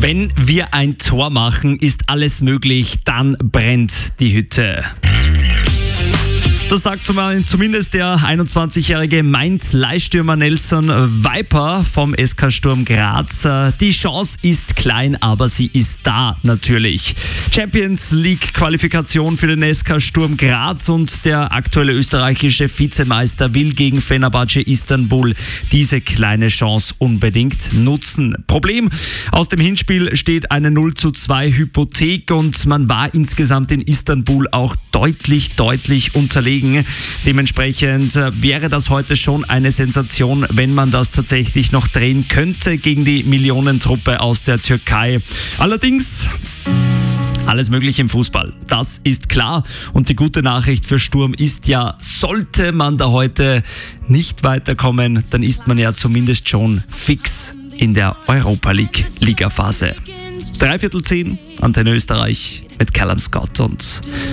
Wenn wir ein Tor machen, ist alles möglich, dann brennt die Hütte. Das sagt zumindest der 21-jährige Mainz-Leihstürmer Nelson Viper vom SK Sturm Graz. Die Chance ist klein, aber sie ist da natürlich. Champions League Qualifikation für den SK Sturm Graz und der aktuelle österreichische Vizemeister will gegen Fenerbahce Istanbul diese kleine Chance unbedingt nutzen. Problem: Aus dem Hinspiel steht eine 0:2 Hypothek und man war insgesamt in Istanbul auch deutlich unterlegen. Dementsprechend wäre das heute schon eine Sensation, wenn man das tatsächlich noch drehen könnte gegen die Millionentruppe aus der Türkei. Allerdings alles möglich im Fußball, das ist klar. Und die gute Nachricht für Sturm ist ja, sollte man da heute nicht weiterkommen, dann ist man ja zumindest schon fix in der Europa League Ligaphase. 9:45, Antenne Österreich mit Callum Scott und